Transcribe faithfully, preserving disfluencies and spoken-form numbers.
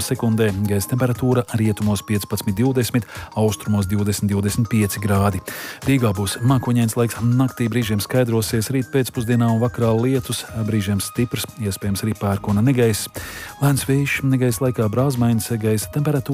sekundē, gaisa temperatūra rietumos piecpadsmit divdesmit, austrumos divdesmit divdesmit pieci grādi. Rīgā būs mākoņains laiks, naktī brīžiem skaidrosies, rīt pēcpusdienā un vakarā lietus, brīžiem stiprs, iespējams arī pērkona negaiss. Lēns vējš, negaisa laikā brāzmaiņas, gaisa temperatūra